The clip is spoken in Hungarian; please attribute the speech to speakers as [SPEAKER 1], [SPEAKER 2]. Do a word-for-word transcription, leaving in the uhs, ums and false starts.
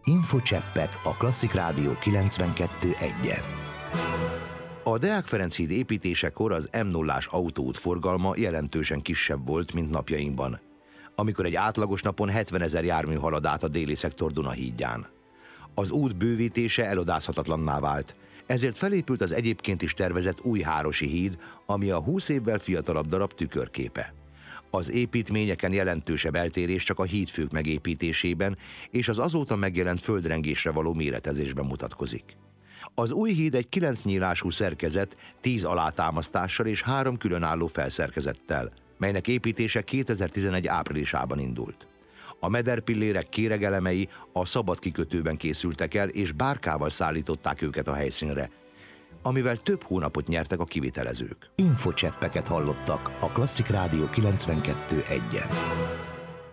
[SPEAKER 1] Infocseppek a Klasszik Rádió kilencvenkettő egyen. A Deák Ferenc híd építésekor az M nullás autóút forgalma jelentősen kisebb volt, mint napjainkban, amikor egy átlagos napon hetvenezer jármű halad át a déli szektor Dunahídján. Az út bővítése elodázhatatlanná vált, ezért felépült az egyébként is tervezett Újhárosi híd, ami a húsz évvel fiatalabb darab tükörképe. Az építményeken jelentősebb eltérés csak a hídfők megépítésében és az azóta megjelent földrengésre való méretezésben mutatkozik. Az új híd egy kilenc nyílású szerkezet, tíz alátámasztással és három különálló felszerkezettel, melynek építése kétezer-tizenegy áprilisában indult. A mederpillérek kéregelemei a szabad kikötőben készültek el, és bárkával szállították őket a helyszínre, amivel több hónapot nyertek a kivitelezők. Infocseppeket hallottak a Klasszik Rádió kilencvenkettő egyen.